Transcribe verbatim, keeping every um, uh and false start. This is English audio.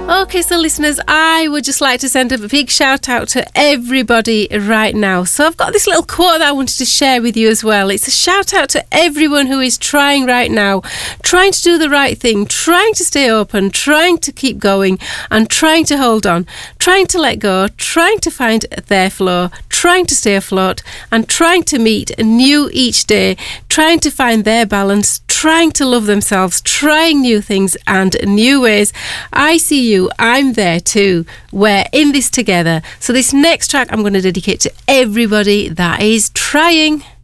Okay, so listeners, I would just like to send a big shout out to everybody right now. So I've got this little quote that I wanted to share with you as well. It's a shout out to everyone who is trying right now, trying to do the right thing, trying to stay open, trying to keep going and trying to hold on, trying to let go, trying to find their flow, trying to stay afloat and trying to meet new each day, trying to find their balance, trying to love themselves, trying new things and new ways. I see you. I'm there too. We're in this together. So this next track I'm going to dedicate to everybody that is trying.